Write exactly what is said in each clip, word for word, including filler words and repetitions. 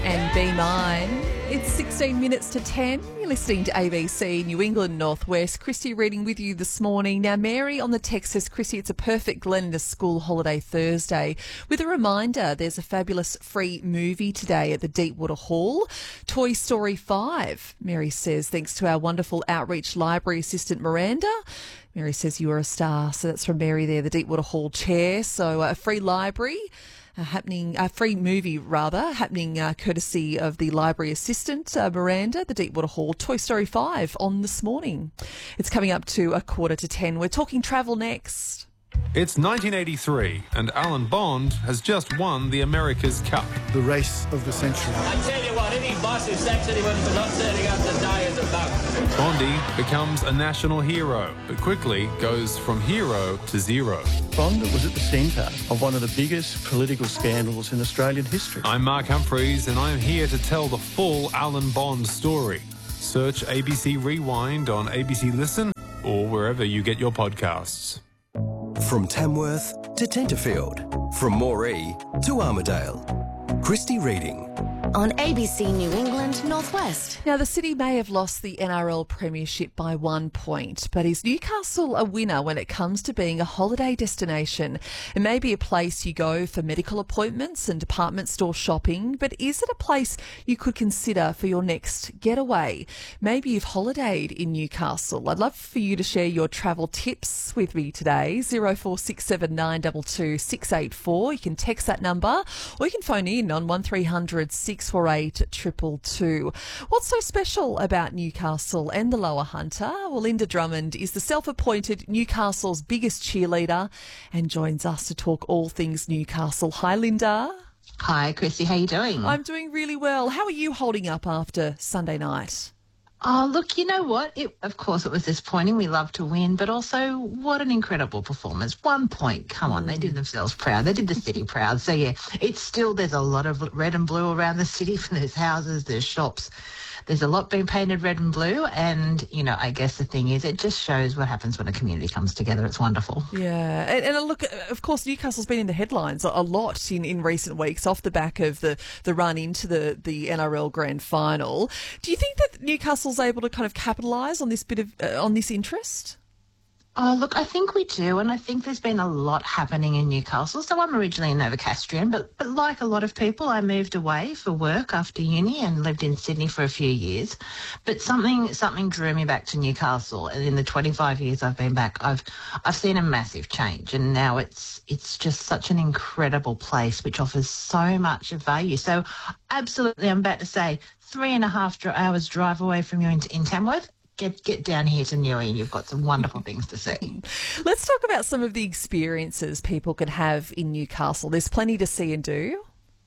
and Be Mine. It's sixteen minutes to ten. You're listening to A B C New England Northwest. Christy reading with you this morning. Now, Mary on the text says, Christy, it's a perfect Glen school holiday Thursday. With a reminder, there's a fabulous free movie today at the Deepwater Hall. Toy Story five, Mary says, thanks to our wonderful outreach library assistant, Miranda. Mary says you are a star. So that's from Mary there, the Deepwater Hall chair. So uh, a free library. Uh, happening, a uh, free movie rather, happening uh, courtesy of the library assistant, uh, Miranda, the Deepwater Hall, Toy Story five on this morning. It's coming up to a quarter to ten. We're talking travel next. It's nineteen eighty-three and Alan Bond has just won the America's Cup. The race of the century. I tell you what, any boss who sacks anyone for not turning up to die is a bug. Bondy becomes a national hero, but quickly goes from hero to zero. Bond was at the centre of one of the biggest political scandals in Australian history. I'm Mark Humphreys and I'm here to tell the full Alan Bond story. Search A B C Rewind on A B C Listen or wherever you get your podcasts. From Tamworth to Tenterfield, from Moree to Armidale. Christy reading. On A B C New England Northwest. Now, the City may have lost the N R L Premiership by one point, but is Newcastle a winner when it comes to being a holiday destination? It may be a place you go for medical appointments and department store shopping, but is it a place you could consider for your next getaway? Maybe you've holidayed in Newcastle. I'd love for you to share your travel tips with me today. zero four six seven nine two two six eight four. You can text that number or you can phone in on one three hundred six four eight two two two. What's so special about Newcastle and the Lower Hunter? Well, Linda Drummond is the self-appointed Newcastle's biggest cheerleader and joins us to talk all things Newcastle. Hi, Linda. Hi, Chrissy. How are you doing? I'm doing really well. How are you holding up after Sunday night? Oh, look, you know what? It, of course, it was disappointing. We love to win, but also what an incredible performance. One point. Come on, they did themselves proud. They did the city proud. So, yeah, it's still, there's a lot of red and blue around the city. There's houses, there's shops. There's a lot being painted red and blue. And, you know, I guess the thing is it just shows what happens when a community comes together. It's wonderful. Yeah. And, and look, of course, Newcastle's been in the headlines a lot in, in recent weeks off the back of the, the run into the, the N R L Grand Final. Do you think that Newcastle's able to kind of capitalise on this bit of, uh, on this interest? Oh, look, I think we do, and I think there's been a lot happening in Newcastle. So I'm originally a Novocastrian, but, but like a lot of people, I moved away for work after uni and lived in Sydney for a few years. But something something drew me back to Newcastle, and in the twenty-five years I've been back, I've I've seen a massive change, and now it's it's just such an incredible place which offers so much of value. So absolutely, I'm about to say three and a half dr- hours drive away from you in, in Tamworth. Get get down here to Newey and you've got some wonderful things to see. Let's talk about some of the experiences people can have in Newcastle. There's plenty to see and do.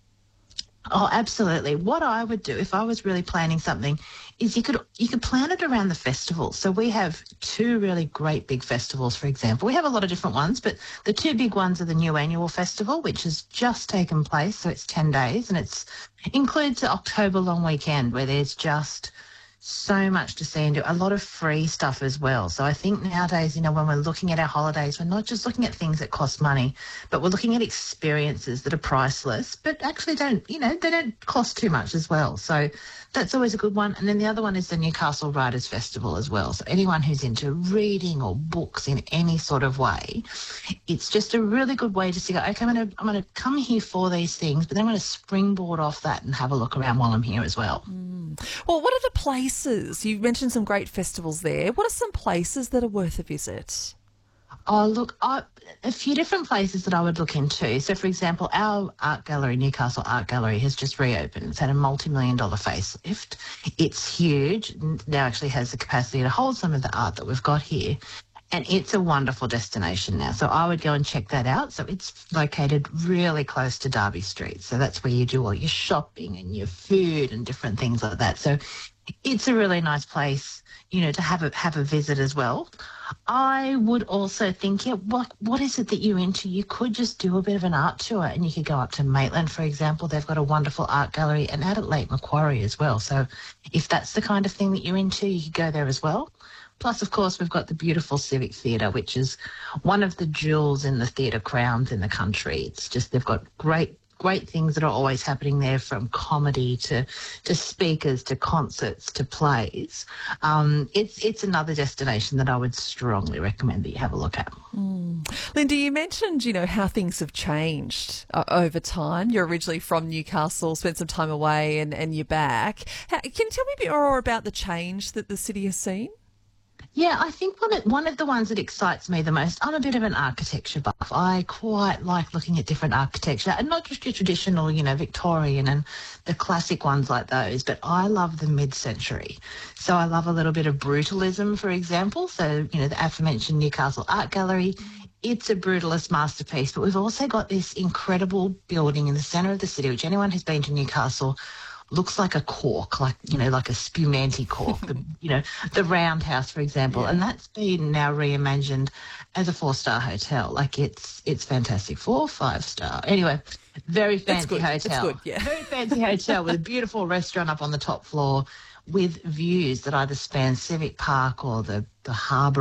Oh, absolutely. What I would do if I was really planning something is you could you could plan it around the festivals. So we have two really great big festivals, for example. We have a lot of different ones, but the two big ones are the New Annual Festival, which has just taken place. So it's ten days and it's includes the October long weekend where there's just so much to see and do, a lot of free stuff as well. So I think nowadays, you know, when we're looking at our holidays, we're not just looking at things that cost money, but we're looking at experiences that are priceless, but actually don't, you know, they don't cost too much as well. So that's always a good one. And then the other one is the Newcastle Writers Festival as well. So anyone who's into reading or books in any sort of way, it's just a really good way just to go, okay, I'm going to I'm going to come here for these things, but then I'm going to springboard off that and have a look around while I'm here as well. Mm. Well, what are the places? You've mentioned some great festivals there. What are some places that are worth a visit? Oh, look, I, a few different places that I would look into. So, for example, our art gallery, Newcastle Art Gallery, has just reopened. It's had a multi-million dollar facelift. It's huge. Now actually has the capacity to hold some of the art that we've got here. And it's a wonderful destination now. So I would go and check that out. So it's located really close to Derby Street. So that's where you do all your shopping and your food and different things like that. So it's a really nice place, you know, to have a have a visit as well. I would also think, yeah, what what is it that you're into? You could just do a bit of an art tour and you could go up to Maitland, for example. They've got a wonderful art gallery, and out at Lake Macquarie as well. So if that's the kind of thing that you're into, you could go there as well. Plus, of course, we've got the beautiful Civic Theatre, which is one of the jewels in the theatre crowns in the country. It's just they've got great great things that are always happening there, from comedy to to speakers to concerts to plays. Um, it's it's another destination that I would strongly recommend that you have a look at. Mm. Linda, you mentioned, you know, how things have changed uh, over time. You're originally from Newcastle, spent some time away, and, and you're back. How, can you tell me a bit more about the change that the city has seen? Yeah, I think one of, one of the ones that excites me the most, I'm a bit of an architecture buff. I quite like looking at different architecture, and not just your traditional, you know, Victorian and the classic ones like those, but I love the mid-century. So I love a little bit of brutalism, for example. So, you know, the aforementioned Newcastle Art Gallery, it's a brutalist masterpiece, but we've also got this incredible building in the centre of the city, which anyone who's been to Newcastle looks like a cork, like, you know, like a spumanti cork, the, you know, the Roundhouse, for example. Yeah. And that's been now reimagined as a four-star hotel. Like, it's it's fantastic. Four, five-star. Anyway, very fancy hotel. That's good, yeah. Very fancy hotel with a beautiful restaurant up on the top floor with views that either span Civic Park or the, the harbour